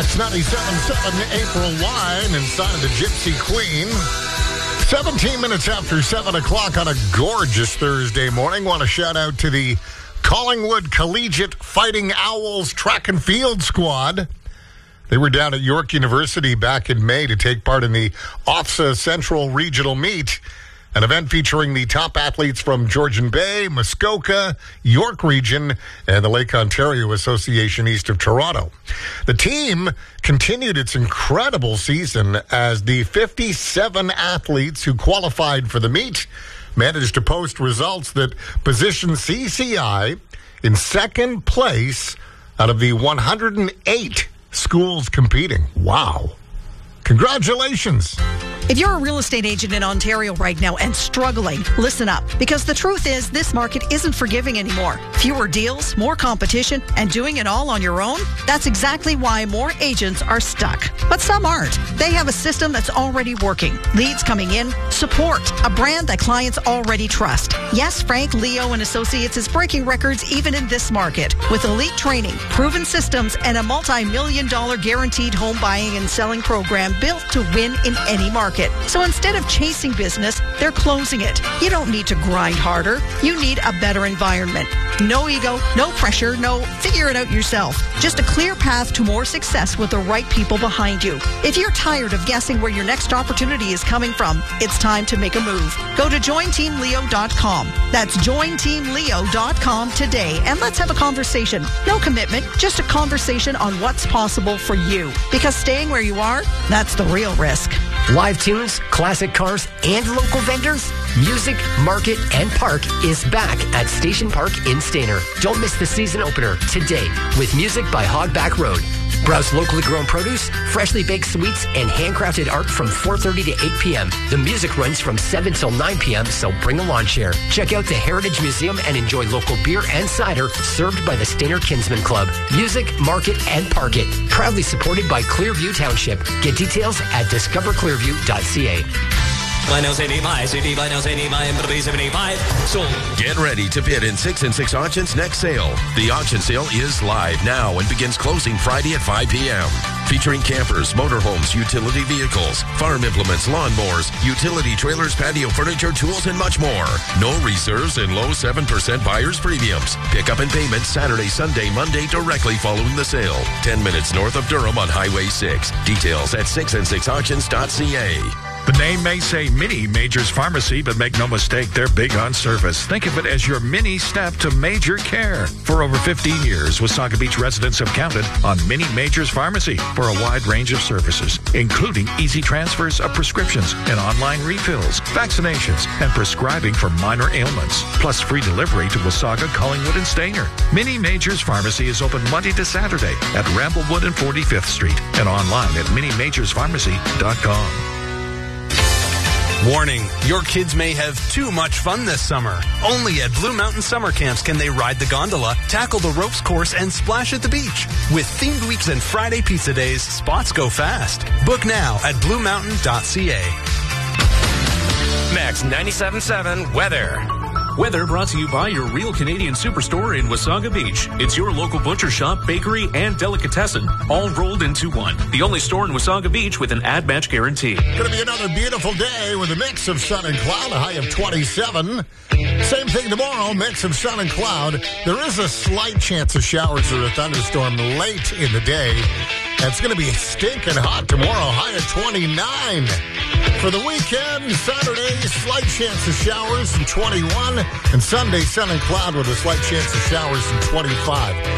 It's 97.7 April Wine inside of the Gypsy Queen. 17 minutes after 7 o'clock on a gorgeous Thursday morning. Want to shout out to the Collingwood Collegiate Fighting Owls track and field squad. They were down at York University back in May to take part in the OFSA Central Regional Meet, an event featuring the top athletes from Georgian Bay, Muskoka, York Region, and the Lake Ontario Association east of Toronto. The team continued its incredible season as the 57 athletes who qualified for the meet managed to post results that positioned CCI in second place out of the 108 schools competing. Wow. Congratulations. If you're a real estate agent in Ontario right now and struggling, listen up. Because the truth is, this market isn't forgiving anymore. Fewer deals, more competition, and doing it all on your own? That's exactly why more agents are stuck. But some aren't. They have a system that's already working. Leads coming in, support, a brand that clients already trust. Yes, Frank, Leo, and Associates is breaking records even in this market. With elite training, proven systems, and a multi-million-dollar guaranteed home buying and selling program built to win in any market. So instead of chasing business, they're closing it. You don't need to grind harder. You need a better environment. No ego, no pressure, no figure it out yourself. Just a clear path to more success with the right people behind you. If you're tired of guessing where your next opportunity is coming from, it's time to make a move. Go to jointeamleo.com. That's jointeamleo.com today, and let's have a conversation. No commitment, just a conversation on what's possible for you. Because staying where you are, that's the real risk. Live tunes, classic cars, and local vendors? Music, Market, and Park is back at Station Park in Stayner. Don't miss the season opener today with music by Hogback Road. Browse locally grown produce, freshly baked sweets, and handcrafted art from 4:30 to 8 p.m. The music runs from 7 till 9 p.m., so bring a lawn chair. Check out the Heritage Museum and enjoy local beer and cider served by the Stayner Kinsman Club. Music, Market, and Park It. Proudly supported by Clearview Township. Get details at discoverclearview.ca. Get ready to bid in 6 and 6 Auctions next sale. The auction sale is live now and begins closing Friday at 5 p.m. Featuring campers, motorhomes, utility vehicles, farm implements, lawnmowers, utility trailers, patio furniture, tools, and much more. No reserves and low 7% buyer's premiums. Pick up and payment Saturday, Sunday, Monday directly following the sale. 10 minutes north of Durham on Highway 6. Details at 6and6auctions.ca. The name may say Mini Majors Pharmacy, but make no mistake, they're big on service. Think of it as your mini step to major care. For over 15 years, Wasaga Beach residents have counted on Mini Majors Pharmacy for a wide range of services, including easy transfers of prescriptions and online refills, vaccinations, and prescribing for minor ailments, plus free delivery to Wasaga, Collingwood, and Stayner. Mini Majors Pharmacy is open Monday to Saturday at Ramblewood and 45th Street and online at minimajorspharmacy.com. Warning, your kids may have too much fun this summer. Only at Blue Mountain Summer Camps can they ride the gondola, tackle the ropes course, and splash at the beach. With themed weeks and Friday pizza days, spots go fast. Book now at bluemountain.ca. Max 97.7 Weather. Weather brought to you by your Real Canadian Superstore in Wasaga Beach. It's your local butcher shop, bakery, and delicatessen, all rolled into one. The only store in Wasaga Beach with an ad match guarantee. Going to be another beautiful day with a mix of sun and cloud, a high of 27. Same thing tomorrow, mix of sun and cloud. There is a slight chance of showers or a thunderstorm late in the day. And it's going to be stinking hot tomorrow, high of 29. For the weekend, Saturday, slight chance of showers and 21. And Sunday, sun and cloud with a slight chance of showers and 25.